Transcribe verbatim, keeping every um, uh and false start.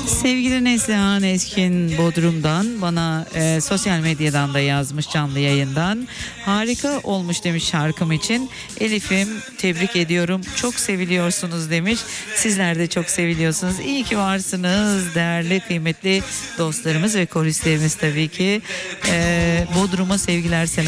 Sevgili Neslihan Eskin Bodrum'dan bana e, sosyal medyadan da yazmış, canlı yayından. Harika olmuş demiş şarkım için. Elif'im tebrik ediyorum. Çok seviliyorsunuz demiş. Sizler de çok seviliyorsunuz. İyi ki varsınız değerli kıymetli dostlarımız ve koristlerimiz tabii ki. E, Bodrum'a sevgiler, selam.